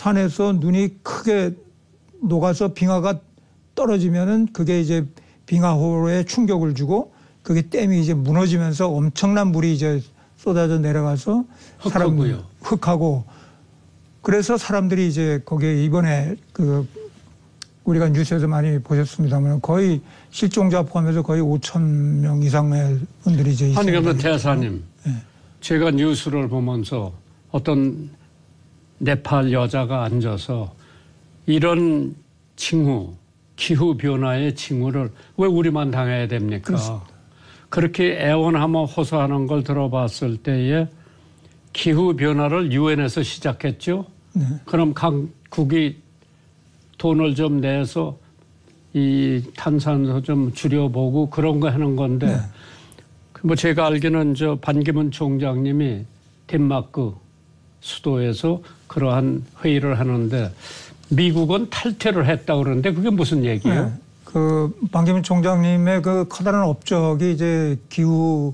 산에서 눈이 크게 녹아서 빙하가 떨어지면은 그게 이제 빙하호에 충격을 주고 그게 댐이 이제 무너지면서 엄청난 물이 이제 쏟아져 내려가서 흙하고요. 흙하고 그래서 사람들이 이제 거기에 이번에 그 우리가 뉴스에서 많이 보셨습니다만 거의 실종자 포함해서 거의 5,000명 이상의 분들이 이제 아니 그러면 대사님, 네. 제가 뉴스를 보면서 어떤 네팔 여자가 앉아서 이런 징후, 기후 변화의 징후를 왜 우리만 당해야 됩니까? 그렇습니다. 그렇게 애원하며 호소하는 걸 들어봤을 때에 기후 변화를 유엔에서 시작했죠. 네. 그럼 각국이 돈을 좀 내서 이 탄산소 좀 줄여보고 그런 거 하는 건데 네. 뭐 제가 알기는 저 반기문 총장님이 덴마크 수도에서 그러한 회의를 하는데 미국은 탈퇴를 했다고 그러는데 그게 무슨 얘기예요? 네. 그 반기문 총장님의 그 커다란 업적이 이제 기후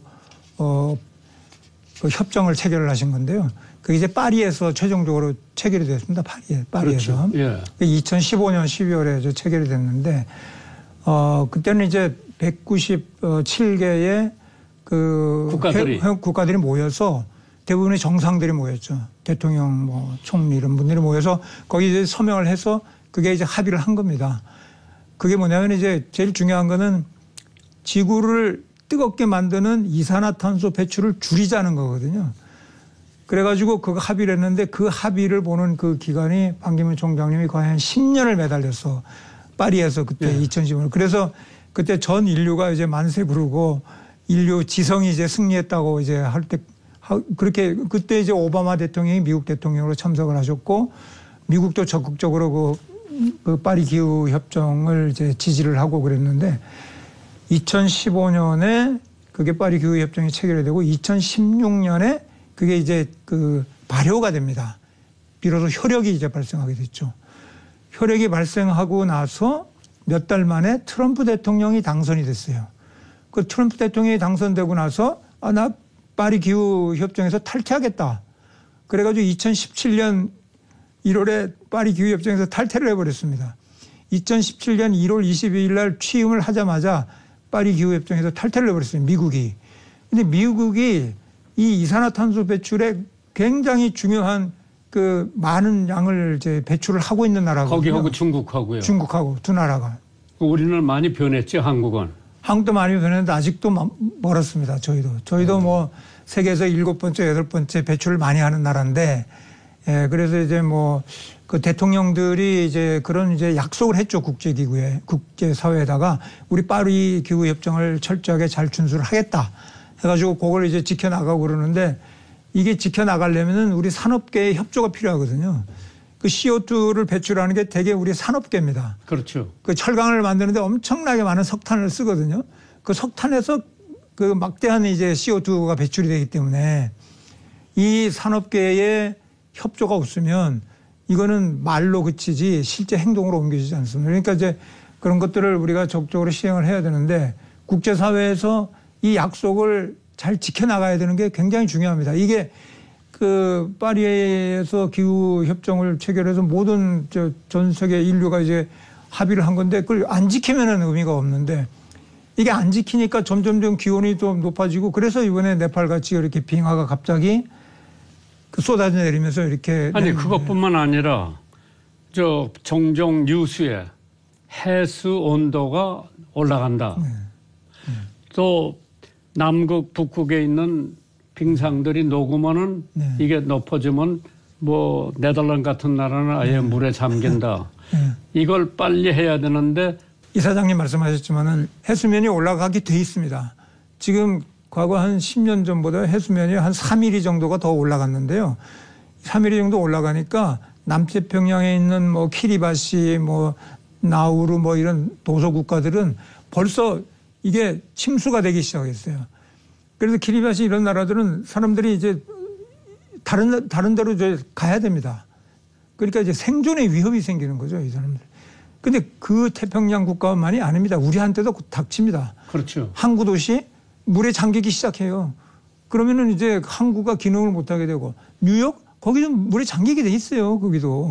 그 협정을 체결을 하신 건데요. 그게 이제 파리에서 최종적으로 체결이 됐습니다. 파리에서. 그렇죠. 예. 2015년 12월에 체결이 됐는데 그때는 이제 197개의 그 국가들이 모여서 대부분의 정상들이 모였죠. 대통령, 뭐 총리 이런 분들이 모여서 거기 이제 서명을 해서 그게 이제 합의를 한 겁니다. 그게 뭐냐면 이제 제일 중요한 거는 지구를 뜨겁게 만드는 이산화탄소 배출을 줄이자는 거거든요. 그래가지고 그거 합의를 했는데 그 합의를 보는 그 기간이 반기문 총장님이 거의 한 10년을 매달렸어. 파리에서 그때 2015년. 그래서 그때 전 인류가 이제 만세 부르고 인류 지성이 이제 승리했다고 이제 할 때 그렇게 그때 이제 오바마 대통령이 미국 대통령으로 참석을 하셨고 미국도 적극적으로 그 파리 기후 협정을 이제 지지를 하고 그랬는데 2015년에 그게 파리 기후 협정이 체결이 되고 2016년에 그게 이제 그 발효가 됩니다. 비로소 효력이 이제 발생하게 됐죠. 효력이 발생하고 나서 몇 달 만에 트럼프 대통령이 당선이 됐어요. 그 트럼프 대통령이 당선되고 나서 나 파리 기후 협정에서 탈퇴하겠다. 그래가지고 2017년 1월에 파리 기후 협정에서 탈퇴를 해버렸습니다. 2017년 1월 22일 날 취임을 하자마자 파리 기후 협정에서 탈퇴를 해버렸어요. 미국이. 근데 미국이 이 이산화탄소 배출에 굉장히 중요한 그 많은 양을 이제 배출을 하고 있는 나라거든요. 거기하고 중국하고요. 중국하고 두 나라가. 우리는 많이 변했죠, 한국은. 한국도 많이 변했는데 아직도 멀었습니다. 저희도 뭐 세계에서 7번째, 8번째 배출을 많이 하는 나라인데, 예, 그래서 이제 뭐 그 대통령들이 이제 그런 이제 약속을 했죠. 국제기구에, 국제사회에다가 우리 파리 기후협정을 철저하게 잘 준수를 하겠다. 해가지고 그걸 이제 지켜나가고 그러는데 이게 지켜나가려면은 우리 산업계의 협조가 필요하거든요. 그 CO2를 배출하는 게 대개 우리 산업계입니다. 그렇죠. 그 철강을 만드는데 엄청나게 많은 석탄을 쓰거든요. 그 석탄에서 그 막대한 이제 CO2가 배출이 되기 때문에 이 산업계의 협조가 없으면 이거는 말로 그치지 실제 행동으로 옮겨지지 않습니다. 그러니까 이제 그런 것들을 우리가 적극적으로 시행을 해야 되는데 국제사회에서 이 약속을 잘 지켜나가야 되는 게 굉장히 중요합니다. 이게 그 파리에서 기후 협정을 체결해서 모든 전 세계 인류가 이제 합의를 한 건데 그걸 안 지키면은 의미가 없는데 이게 안 지키니까 점점점 기온이 좀 높아지고 그래서 이번에 네팔 같이 이렇게 빙하가 갑자기 그 쏟아져 내리면서 이렇게 아니 그것뿐만 아니라 저 종종 뉴스에 해수 온도가 올라간다. 또 남극 북극에 있는 빙상들이 녹으면은 이게 높아지면 뭐 네덜란드 같은 나라는 아예 물에 잠긴다. 이걸 빨리 해야 되는데 이사장님 말씀하셨지만은 해수면이 올라가게 돼 있습니다. 지금 과거 한 10년 전보다 해수면이 한 3mm 정도가 더 올라갔는데요. 3mm 정도 올라가니까 남태평양에 있는 뭐 키리바시, 뭐 나우루 뭐 이런 도서 국가들은 벌써 이게 침수가 되기 시작했어요. 그래서 키리바시 이런 나라들은 사람들이 이제 다른 데로 이제 가야 됩니다. 그러니까 이제 생존의 위협이 생기는 거죠, 이 사람들. 근데 그 태평양 국가만이 아닙니다. 우리한테도 닥칩니다. 그렇죠. 항구 도시 물에 잠기기 시작해요. 그러면은 이제 항구가 기능을 못하게 되고 뉴욕 거기는 물에 잠기게 돼 있어요, 거기도.